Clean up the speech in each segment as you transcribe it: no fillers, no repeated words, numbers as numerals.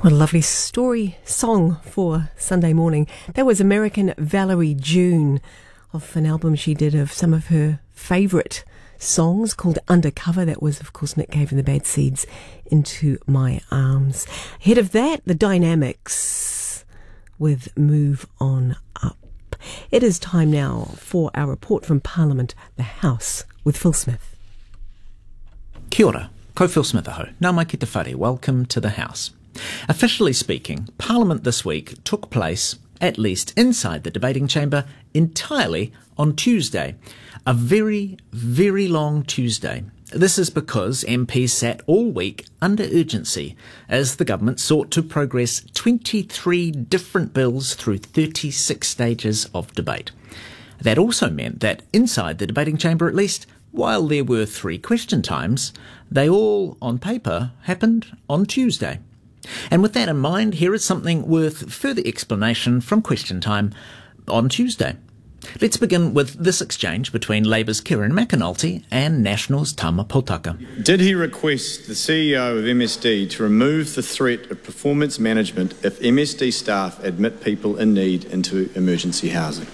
What a lovely story song for Sunday morning. That was American Valerie June off an album she did of some of her favourite songs called Undercover. That was, of course, Nick Cave and the Bad Seeds, Into My Arms. Ahead of that, the Dynamics with Move On Up. It is time now for our report from Parliament, the House, with Phil Smith. Kia ora, ko Phil Smith aho. Nā mai ki te whare, welcome to the House. Officially speaking, Parliament this week took place, at least inside the debating chamber, entirely on Tuesday. A very, very long Tuesday. This is because MPs sat all week under urgency as the government sought to progress 23 different bills through 36 stages of debate. That also meant that inside the debating chamber at least, while there were 3 question times, they all, on paper, happened on Tuesday. And with that in mind, here is something worth further explanation from question time on Tuesday. Let's begin with this exchange between Labour's Kieran McAnulty and National's Tama Potaka. Did he request the CEO of MSD to remove the threat of performance management if MSD staff admit people in need into emergency housing?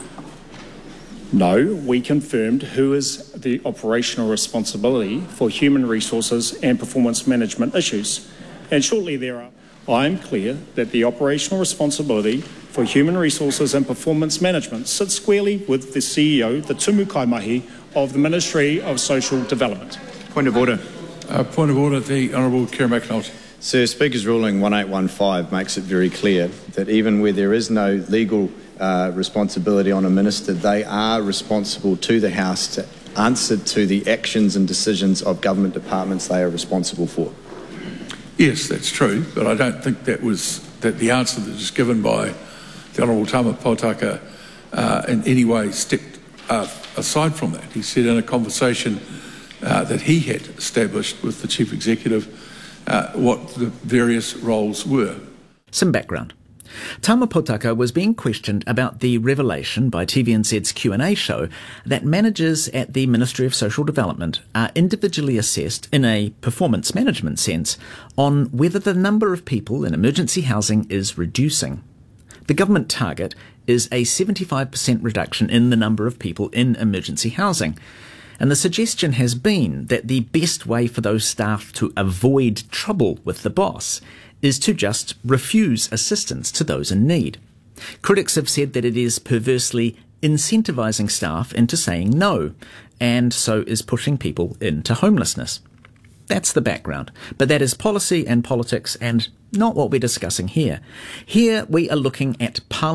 No, we confirmed who is the operational responsibility for human resources and performance management issues. And shortly thereafter, I am clear that the operational responsibility for human resources and performance management sits squarely with the CEO, the tumu kaimahi of the Ministry of Social Development. Point of order. Point of order, the Honourable Kieran McAnulty. Sir, Speaker's ruling 1815 makes it very clear that even where there is no legal responsibility on a minister, they are responsible to the House to answer to the actions and decisions of government departments they are responsible for. Yes, that's true, but I don't think that the answer that was given by the Honourable Tama Potaka in any way stepped aside from that. He said in a conversation that he had established with the Chief Executive what the various roles were. Some background. Tama Potaka was being questioned about the revelation by TVNZ's Q&A show that managers at the Ministry of Social Development are individually assessed in a performance management sense on whether the number of people in emergency housing is reducing. The government target is a 75% reduction in the number of people in emergency housing. And the suggestion has been that the best way for those staff to avoid trouble with the boss is to just refuse assistance to those in need. Critics have said that it is perversely incentivising staff into saying no, and so is pushing people into homelessness. That's the background, but that is policy and politics and not what we're discussing here. Here we are looking at Parliament